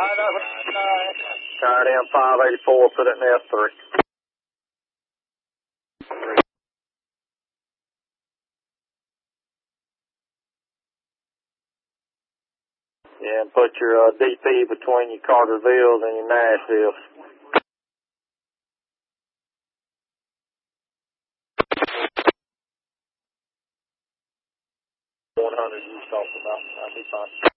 Tired down 584, put it in F3. Yeah, and put your DP between your Carterville and your Nashville. 100 you talked about. That'd be fine.